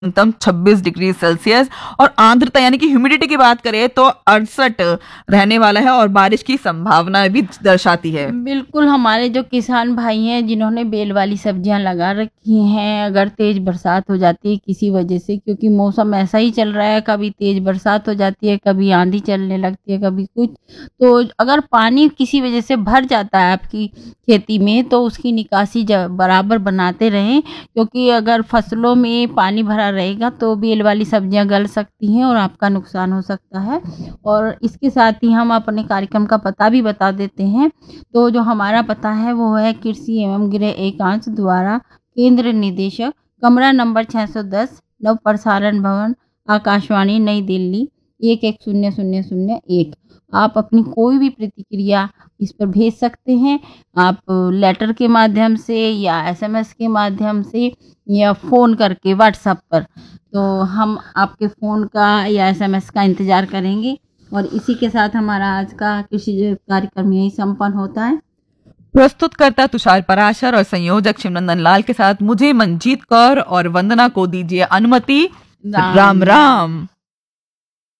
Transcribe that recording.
न्यूनतम 26 degree Celsius और आर्द्रता यानी कि ह्यूमिडिटी की बात करें तो 68 रहने वाला है और बारिश की संभावना भी दर्शाती है। बिल्कुल, हमारे जो किसान भाई हैं जिन्होंने बेल वाली सब्जियां लगा रखी हैं, अगर तेज बरसात हो जाती है किसी वजह से, क्योंकि मौसम ऐसा ही चल रहा है, कभी तेज बरसात हो जाती है, कभी आंधी चलने लगती है, कभी कुछ, तो अगर पानी किसी वजह से भर जाता है आपकी खेती में तो उसकी निकासी बराबर बनाते रहें, क्योंकि अगर फसलों में पानी भरा रहेगा तो बेल वाली सब्जियां गल सकती हैं और आपका नुकसान हो सकता है। और इसके साथ ही हम अपने कार्यक्रम का पता भी बता देते हैं। तो जो हमारा पता है वो है कृषि एवं गृह एकांश द्वारा केंद्र निदेशक, कमरा नंबर 610, नव प्रसारण भवन, आकाशवाणी, नई दिल्ली 110001। आप अपनी कोई भी प्रतिक्रिया इस पर भेज सकते हैं, आप लेटर के माध्यम से या एसएमएस के माध्यम से या फ़ोन करके व्हाट्सएप पर। तो हम आपके फ़ोन का या एसएमएस का इंतज़ार करेंगे। और इसी के साथ हमारा आज का कृषि कार्यक्रम यही संपन्न होता है। प्रस्तुतकर्ता तुषार पराशर और संयोजक शिवनंदन लाल के साथ मुझे मंजीत कौर और वंदना को दीजिए अनुमति। राम राम।